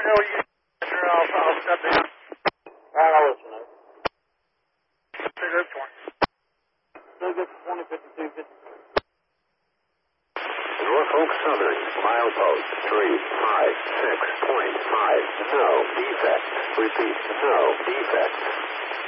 know you, sir. I'll step in. All right, I'll let you know. Figure up 20. Still good for 20, 52, 53. Norfolk Southern, milepost 356.5. No defect. Repeat, no defect.